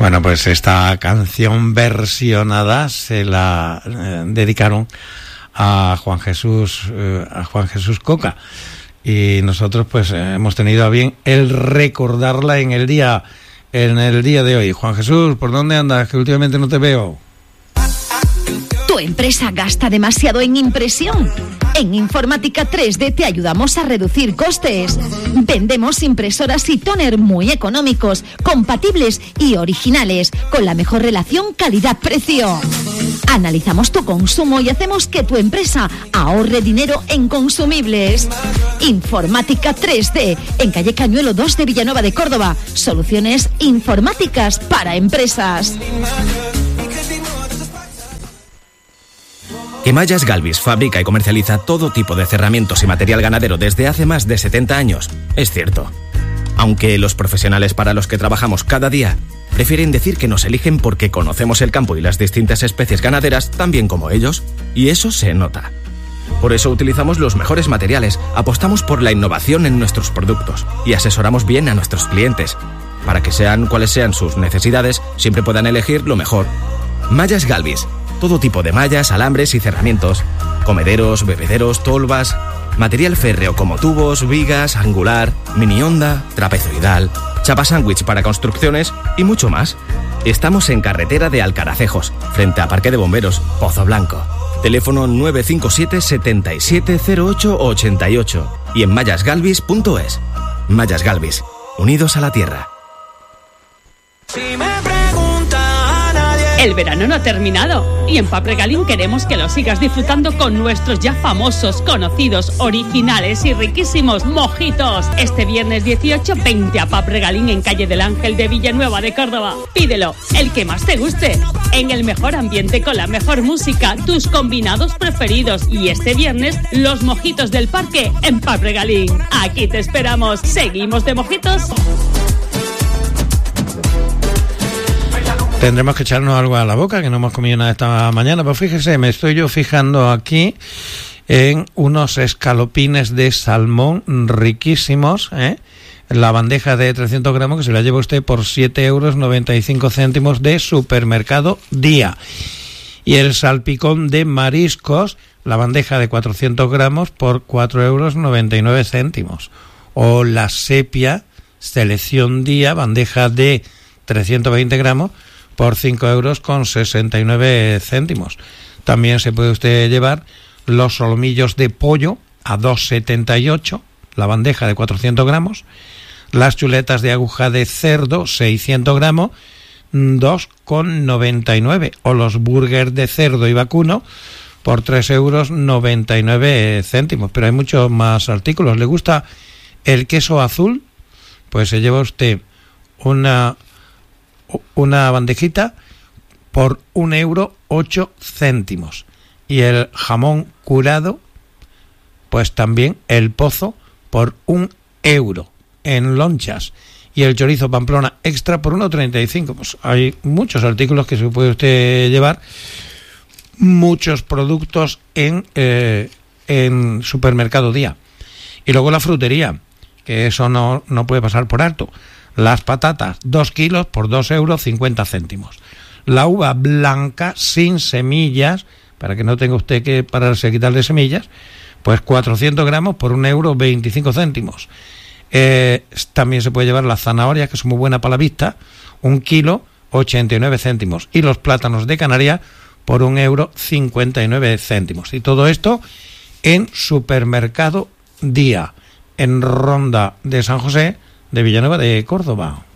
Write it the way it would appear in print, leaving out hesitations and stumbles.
Bueno, pues esta canción versionada se la dedicaron a Juan Jesús Coca, y nosotros pues hemos tenido a bien el recordarla en el día de hoy. Juan Jesús, ¿por dónde andas? Que últimamente no te veo. ¿Tu empresa gasta demasiado en impresión? En Informática 3D te ayudamos a reducir costes. Vendemos impresoras y tóner muy económicos, compatibles y originales, con la mejor relación calidad-precio. Analizamos tu consumo y hacemos que tu empresa ahorre dinero en consumibles. Informática 3D, en calle Cañuelo 2 de Villanueva de Córdoba. Soluciones informáticas para empresas. Que Mallas Galvis fabrica y comercializa todo tipo de cerramientos y material ganadero desde hace más de 70 años, es cierto. Aunque los profesionales para los que trabajamos cada día prefieren decir que nos eligen porque conocemos el campo y las distintas especies ganaderas tan bien como ellos, y eso se nota. Por eso utilizamos los mejores materiales, apostamos por la innovación en nuestros productos y asesoramos bien a nuestros clientes. Para que sean cuales sean sus necesidades, siempre puedan elegir lo mejor. Mallas Galvis. Todo tipo de mallas, alambres y cerramientos. Comederos, bebederos, tolvas. Material férreo como tubos, vigas, angular, mini onda, trapezoidal, chapa sándwich para construcciones y mucho más. Estamos en carretera de Alcaracejos, frente a Parque de Bomberos, Pozo Blanco. Teléfono 957 7708 88 y en mallasgalvis.es. Mallas Galvis, unidos a la tierra. El verano no ha terminado y en Pub Regalín queremos que lo sigas disfrutando con nuestros ya famosos, conocidos, originales y riquísimos mojitos. Este viernes 18, 20 a Pub Regalín en calle del Ángel de Villanueva de Córdoba. Pídelo, el que más te guste, en el mejor ambiente con la mejor música, tus combinados preferidos y este viernes los mojitos del parque en Pub Regalín. Aquí te esperamos. ¿Seguimos de mojitos? Tendremos que echarnos algo a la boca, que no hemos comido nada esta mañana. Pues fíjese, me estoy yo fijando aquí en unos escalopines de salmón riquísimos, la bandeja de 300 gramos, que se la lleva usted por 7,95 € de Supermercado Día. Y el salpicón de mariscos, la bandeja de 400 gramos, por 4,99 €. O la sepia Selección Día, bandeja de 320 gramos, por 5,69 €. También se puede usted llevar los solomillos de pollo a 2,78, la bandeja de 400 gramos, las chuletas de aguja de cerdo 600 gramos, 2,99, o los burgers de cerdo y vacuno por 3,99 €. Pero hay muchos más artículos. ¿Le gusta el queso azul? Pues se lleva usted una bandejita por 1,08 €. Y el jamón curado, pues también el Pozo por 1 € en lonchas. Y el chorizo Pamplona extra por 1,35 €. Pues hay muchos artículos que se puede usted llevar, muchos productos en Supermercado Día. Y luego la frutería, que eso no puede pasar por alto. Las patatas, 2 kilos por 2,50 €. La uva blanca sin semillas, para que no tenga usted que pararse a quitarle semillas, pues 400 gramos por 1,25 €. También se puede llevar la zanahoria, que es muy buena para la vista, 1 kilo, 89 céntimos. Y los plátanos de Canarias por 1,59 €. Y todo esto en Supermercado Día, en Ronda de San José de Villanueva de Córdoba.